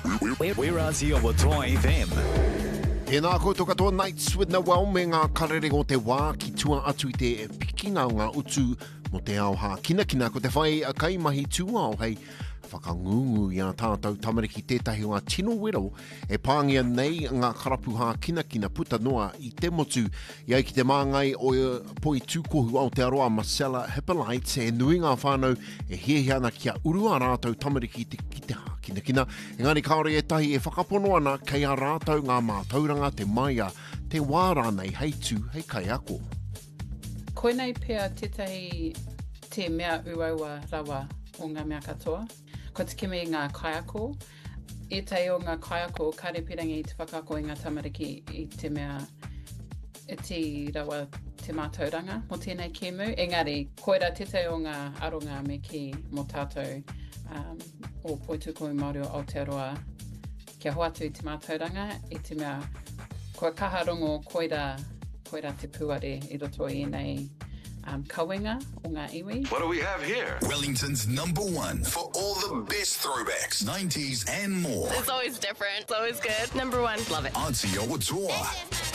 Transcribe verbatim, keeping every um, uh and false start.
We're, we're Aussie o Toa F M. Tēnā koutou katoa Nights with Noel me ngā karere o te wā ki tua atu i te pikinga o ngā utu mo te ao ha kina kina ko te whai a kai mahi tua o hei whakangungu i a tātou tamariki tētahi o ngā tino wero e pāngia nei ngā karapu ha kina kina puta noa i te motu i ki te māngai o poi tūkohu au te aroa Marcella Hippolyte e nui ngā whānau e hiahiana kia urua rātou tamariki te ki te ha kina kina. Engari kaore e tahi e whakapono ana kei a rātou ngā mātauranga te maia te wāra nei hei tū hei kai ako. Koinei pia tētahi te mea uaua rawa o ngā mea katoa. Ko te kimi ngā kaiako. E tai o ngā kaiako, kare pirangi i te whakako i ngā tamariki i te mea e te rawa te mātauranga mo tēnei kēmu. Engari, koira te tai o ngā aronga me ki mo tātou um, o Poituko i Māori o Aotearoa kia hoatu i te mātauranga i te mea kua kaharongo koira, koira te puare i roto i nei Um, kawenga o ngā iwi. What do we have here? Wellington's number one for all the best throwbacks, nineties and more. It's always different. It's always good. Number one. Love it. Aotearoa Toa.